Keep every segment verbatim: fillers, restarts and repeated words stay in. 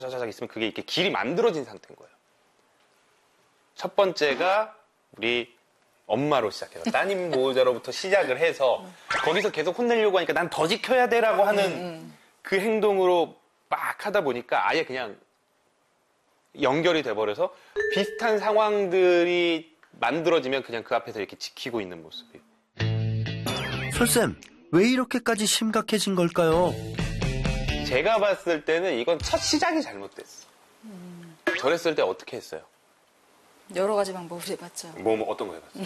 자자작 있으면 그게 이렇게 길이 만들어진 상태인 거예요. 첫 번째가 우리 엄마로 시작해서 따님 보호자로부터 시작을 해서 거기서 계속 혼내려고 하니까 난 더 지켜야 돼라고 하는 음, 음. 그 행동으로 막 하다 보니까 아예 그냥 연결이 돼버려서 비슷한 상황들이 만들어지면 그냥 그 앞에서 이렇게 지키고 있는 모습이. 솔쌤, 왜 이렇게까지 심각해진 걸까요? 제가 봤을 때는 이건 첫 시작이 잘못됐어. 음. 저랬을 때 어떻게 했어요? 여러 가지 방법을 해봤죠. 뭐, 뭐 어떤 거 해봤어요?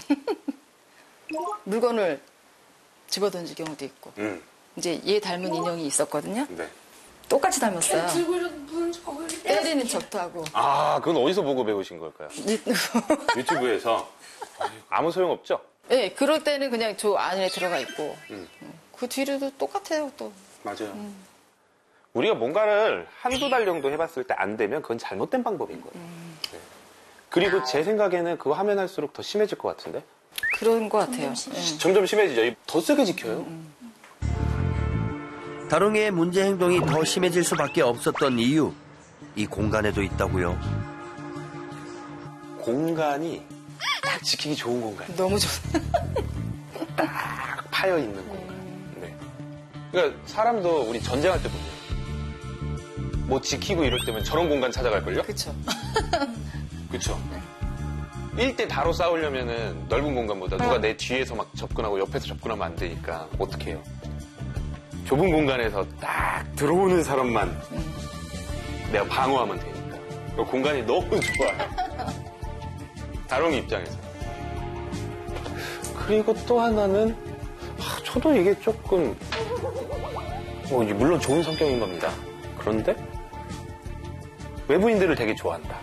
물건을 집어던질 경우도 있고. 음. 이제 얘 닮은 인형이 있었거든요. 네. 똑같이 닮았어요. 때리는 척도 하고. 아, 그건 어디서 보고 배우신 걸까요? 유튜브에서. 아무 소용없죠? 네, 그럴 때는 그냥 저 안에 들어가 있고. 음. 그 뒤로도 똑같아요, 또. 맞아요. 음. 우리가 뭔가를 한두 달 정도 해봤을 때 안 되면 그건 잘못된 방법인 거예요. 음. 네. 그리고 제 생각에는 그거 하면 할수록 더 심해질 것 같은데? 그런 것 같아요. 점점, 네. 점점 심해지죠. 더 세게 지켜요. 음. 다롱이의 문제 행동이 더 심해질 수밖에 없었던 이유, 이 공간에도 있다고요. 공간이 딱 지키기 좋은 공간. 너무 좋 딱 파여 있는 공간. 네. 그러니까 사람도 우리 전쟁할 때 보면 뭐 지키고 이럴 때면 저런 공간 찾아갈걸요? 그쵸. 그쵸. 일 대 다로 싸우려면은 넓은 공간보다 누가 내 뒤에서 막 접근하고 옆에서 접근하면 안 되니까 어떻게 해요? 좁은 공간에서 딱 들어오는 사람만 음. 내가 방어하면 되니까. 그 공간이 너무 좋아요. 다롱이 입장에서. 그리고 또 하나는 아, 저도 이게 조금 뭐 물론 좋은 성격인 겁니다. 그런데 외부인들을 되게 좋아한다.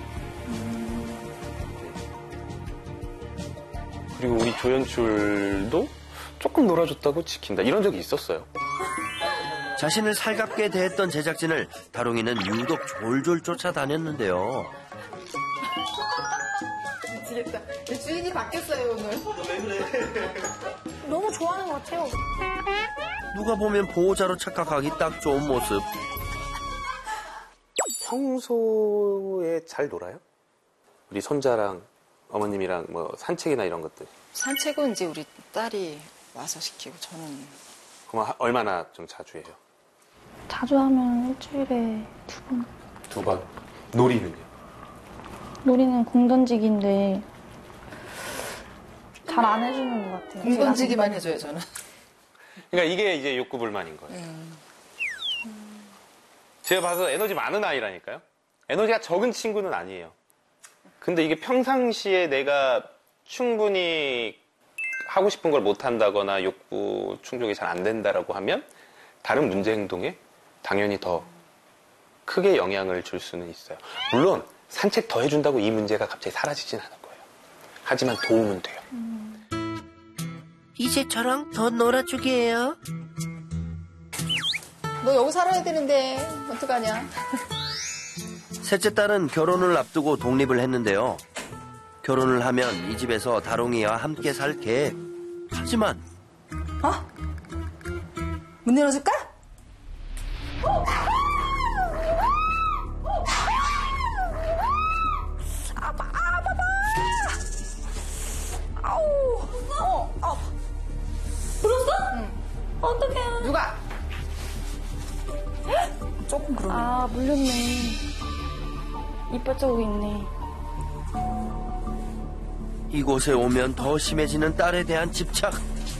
그리고 우리 조연출도 조금 놀아줬다고 지킨다. 이런 적이 있었어요. 자신을 살갑게 대했던 제작진을 다롱이는 유독 졸졸 쫓아다녔는데요. 미치겠다. 주인이 바뀌었어요, 오늘. 너무 좋아하는 것 같아요. 누가 보면 보호자로 착각하기 딱 좋은 모습. 평소에 잘 놀아요? 우리 손자랑 어머님이랑 뭐 산책이나 이런 것들. 산책은 이제 우리 딸이 와서 시키고 저는. 그럼 하- 얼마나 좀 자주 해요? 자주 하면 일주일에 두 번. 두 번. 놀이는요? 놀이는 공 던지기인데 잘 안 해주는 것 같아요. 공 제가 던지기만 해줘요, 저는. 그러니까 이게 이제 욕구 불만인 거예요. 음. 제가 봐서 에너지 많은 아이라니까요. 에너지가 적은 친구는 아니에요. 근데 이게 평상시에 내가 충분히 하고 싶은 걸 못 한다거나 욕구 충족이 잘 안 된다라고 하면 다른 문제 행동에 당연히 더 크게 영향을 줄 수는 있어요. 물론 산책 더 해준다고 이 문제가 갑자기 사라지진 않을 거예요. 하지만 도움은 돼요. 이제 저랑 더 놀아주게 해요. 너 여기 살아야 되는데 어떡하냐. 셋째 딸은 결혼을 앞두고 독립을 했는데요. 결혼을 하면 이 집에서 다롱이와 함께 살 계획. 하지만 어? 문 열어줄까? 아빠, 아빠, 아우, 어, 어. 불었어? 응. 어떡해. 누가? 조금 그러네. 아, 물렸네. 이빨 자국 있네. 이곳에 오면 더 심해지는 딸에 대한 집착.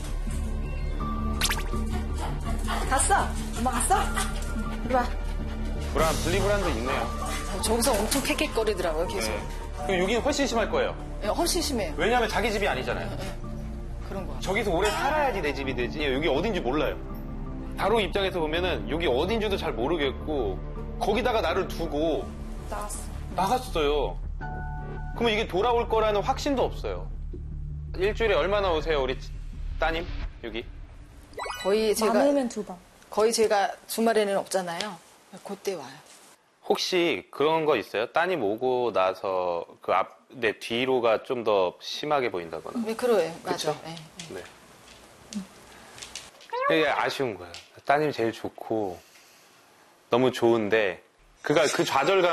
갔어? 엄마 갔어? 이리 와. 불안, 분리불안도 있네요. 어, 저기서 엄청 헥헥거리더라고요, 계속. 네. 그리고 여기는 훨씬 심할 거예요. 예, 훨씬 심해요. 왜냐하면 자기 집이 아니잖아요. 그런 거. 저기서 오래 살아야지 내 집이 되지. 여기 어딘지 몰라요. 다롱 입장에서 보면은 여기 어딘지도 잘 모르겠고 거기다가 나를 두고 나왔어. 나갔어요. 그러면 이게 돌아올 거라는 확신도 없어요. 일주일에 얼마나 오세요, 우리 따님? 여기? 거의 제가 많으면 두 번. 거의 제가 주말에는 없잖아요. 그때 와요. 혹시 그런 거 있어요? 따님 오고 나서 그 앞, 내 뒤로가 좀 더 심하게 보인다거나. 네, 그래요. 맞아. 그쵸? 네. 네. 이게 아쉬운 거예요. 따님이 제일 좋고 너무 좋은데 그가 그 좌절감